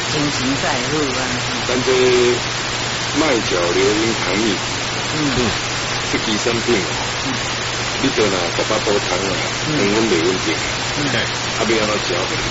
精神再好啊。 咱这麦角硫因糖蜜，这支产品，你做哪十八煲汤啊，糖分没问题，啊，不要那嚼的，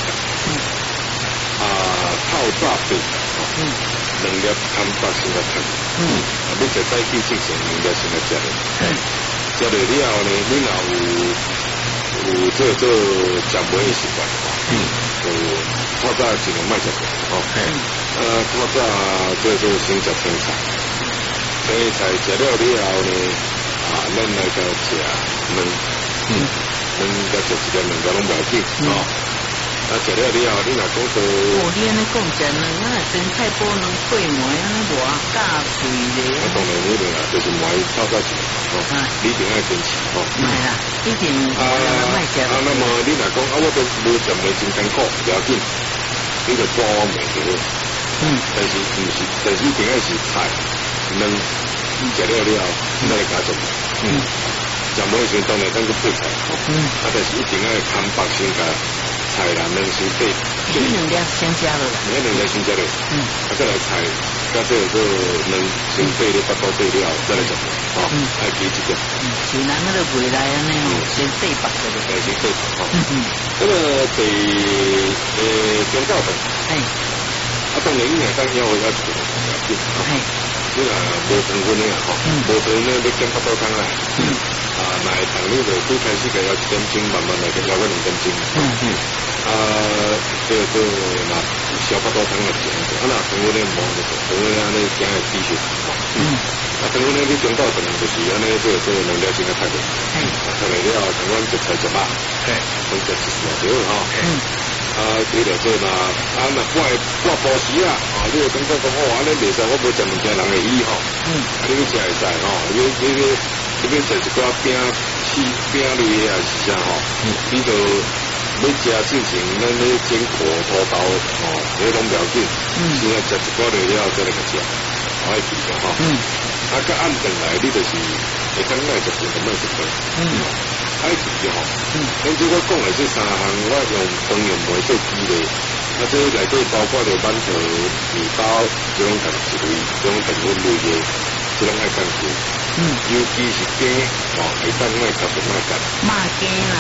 泡炸饼，2粒汤巴先来吃，啊，你食早起之前2粒先来食的，食了了后呢，你若有这做食梅的习惯，就泡早尽量卖食泡早这做先食青菜，青菜食了了后呢，咱来个食焖甲食一粒2粒拢袂紧，食了了后，你若讲说， 你安尼讲食2啊，生菜煲2配糜，安尼偌加水咧。 当然你啦，就是糜泡早起，你一定要坚持， 唔系啦，一定卖食。 那么你若讲我都无食糜真艰苦，不要紧，你就煲糜就好。但是不是，但是一定要是菜焖，食了了后，再来加做。食糜时当然咱去配菜，但是一定要坦白先甲菜啦焖先配。 你2粒先食落来。 你2粒先食落，再来菜，甲这个焖先配咧，8刀配了后，再来食。爱记一点。 是咱那个回来安尼先配白的。 先配白。那么第中道饭。当然你若当要一个你若无糖分的无糖呢要减8刀汤啊。若会糖你就最开始个要1点钟，慢慢来个要个2点钟。这个若小8刀汤来食，若糖分呢无就糖分安尼惊会低血糖。糖分呢你中道饭就是安尼这个2粒先个太过，太来了糖分就菜100，分食1就好。对了，这嘛，那挂保时啊，你就感觉讲安尼袂使，我无食物件人会医你要食会使你要食一寡饼类啊是啥你就要食之前，咱咧煎果土豆你拢不要紧，先要食一寡料了再来个食，爱记着甲按顿来，你就是会当卖食就卖食爱记着咱这我讲的这3项，我用饭用糜做基的，这内底包括着馒头、面包，这种同一类，这种同分类的，这种爱干净。尤其是鸡，会当爱夹就卖夹。 麻鸡啦，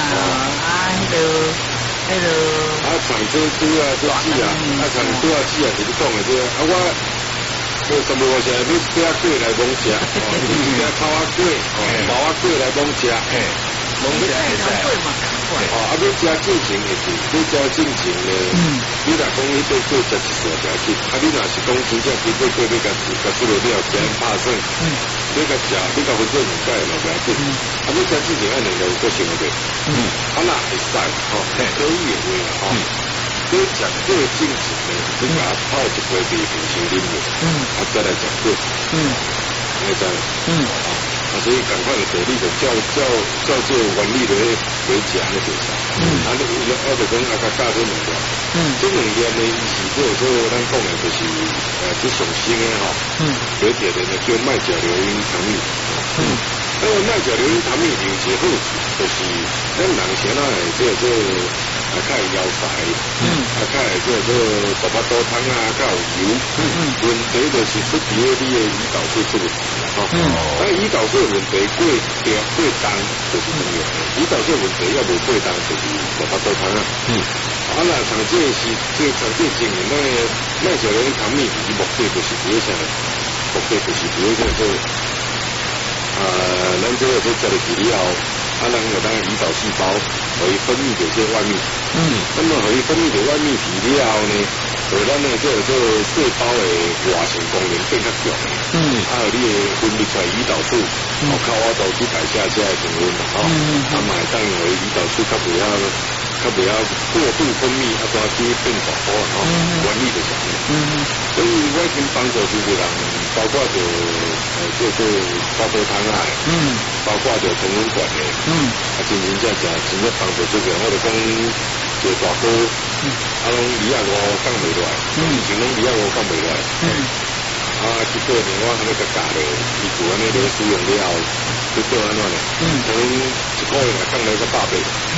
长珍珠啊，这鸡啊，长珠啊鸡啊，就是讲的这我什么我现在你一只粿来讲食，你一只烤仔粿，毛仔粿来讲食， 拢食会使。 你食进前的是，你食进前的，你若讲你对粿食一丝不要紧，你若是讲真正几粿粿要甲输落了，惊拍算，你甲食，你甲分做2摆嘛不要紧，你食进前按2个有成的，那会使，可以的话你食粿进前呢，你甲泡一杯茶平时啉的，再来食粿，你知所以赶快的努力的照这原理的回家那就是，你要就讲甲加这2粒，这2粒呢是这咱讲的就是这上新的特别的呢叫麦角硫因糖蜜，麦角硫因糖蜜有一个好处，就是咱人先这较会腰塞，较会18刀汤较有油，问题就是出伫你的胰岛素出问题胰岛素问题过重就是重要的，胰岛素问题要无过重就是18刀汤那常见经营那小人糖蜜，其目的就是比如啥呢？目的就是比如像说咱这个食了几粒后，咱有当胰岛细胞可以分泌这些外泌体，那么可以分泌的外泌体了后呢，咱的这细胞的活性功能变较强，你的分泌出来胰岛素，靠我都去代谢这些成分嘛，当然为胰岛素较不要过度分泌，抓去变大波原理就是所以我已经帮助这个人，包括就8刀汤包括就同温管的，真正帮助这个，我就讲做大哥，拢2.5降袂落来，以前拢2.5降袂落来，结果呢我安尼甲教咧，伊就安尼咧使用了后，结果安怎呢？从1个月来降了100倍，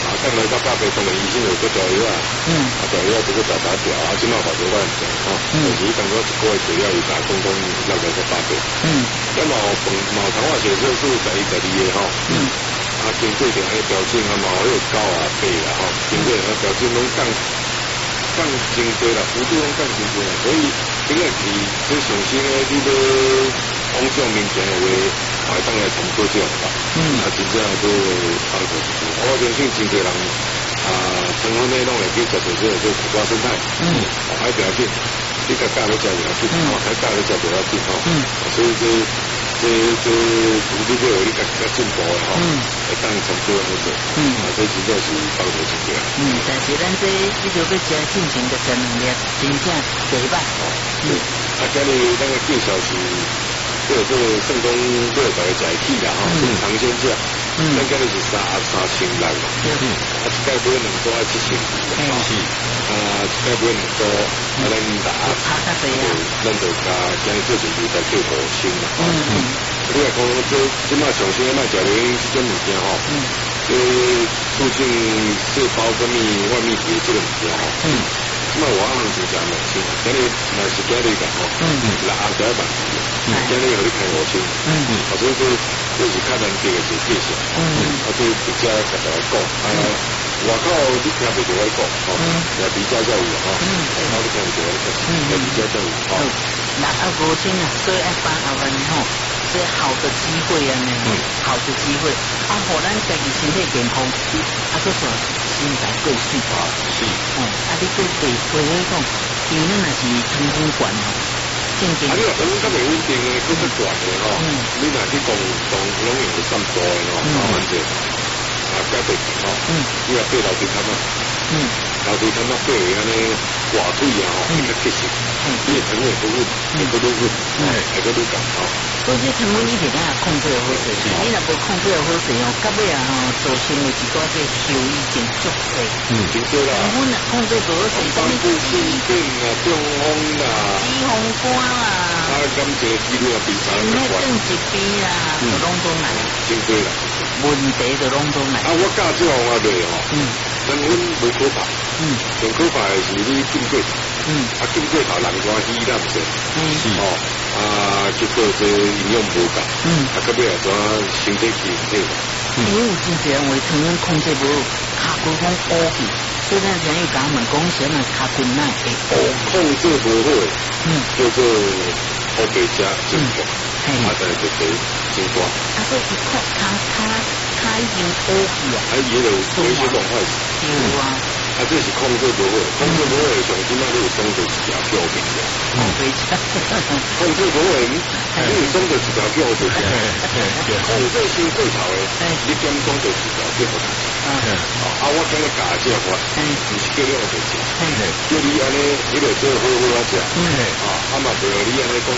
降来到800当然医生有个调药啊，调药这个打掉啊，即马法度我唔知吼，就是当我一个月治疗伊打讲落来个800，咁毛糖化血色素11、12个吼，经过条个调整啊，毛迄个9啊8啊吼，经过条调整拢降真多啦，幅度拢降真多啦，所以这个是最上心的，你要往上面行的话，当然差不多这样吧。真正都帮助一点。我相信真多人成分内拢会去接受这个苦瓜生态，还不要紧，你较教你食不要紧，较教你食不要紧吼。所以这你这有你较进步的吼，会当差不多好做。这真正是帮助真多。 但是咱这你就要食进前的正能量，真正袂歹。 今日咱个介绍是。这个圣公这个大家食会起啦吼，正常先食。咱今日是3,600嘛，一盖买2组要7,200嘛，一盖买2组，咱咱就加今日做成就才叫5,000嘛。你来讲即马上先卖食流因这种物件吼，这促进细胞分泌外泌体这个物件吼。那我行情是2,000，今日若是今日讲吼，6后就要1,000，今日互你开5,000，所以这是较难得的一个介绍，这直接甲大家讲，外口你听袂着我讲，也比较才有吼，我你听袂着我讲，也比较才有吼。 6后5,000啊，所以要8后万吼，这好的机会啊呢，好的机会，互咱家己身体健康，个说心态过水， 是， 你过对那种，因为咱若是成功管吼，正经。 你若成功较袂稳定的，佫较悬的吼，你若去动拢用会散多的吼，慢慢者加袂起吼，你若爬楼梯坎啊，楼梯坎爬安尼挂腿啊吼，会较结实，你的成本会愈稳，会愈高吼。 所以这成本你得甲控制好势，你若无控制好势哦，到尾啊吼，造成的一寡个后遗症足侪。 真多啦。 成本啊控制不好势，什么心病啊、中风啦、 脂肪肝啦， 感觉肌肉比啥心血症疾病啦，拢都来。 真多啦。 问题就拢都来。 我教这方法对吼，但阮无可怕，上可怕的是你进过头，进过头人欢喜咱唔是，结果这营养无够，到尾啊怎身体健体嘛。 因为有真侪人为成本控制无好，骹骨讲乌去，所以咱常有甲问讲啥啊骹骨哪会乌？ 控制不好，叫做乌白加症状，再就得真大。 所以骹已经乌去啊， 也有有一些状坏死。 对啊。 这是控制不好，控制不好的上即马你有中度治疗叫病的，控制不好，你有中度治疗叫病的，控制先过头的，你减中度治疗叫病。我今日教这法，不是叫你学着食，叫你安尼，你就做好好啊食，嘛袂你安尼讲。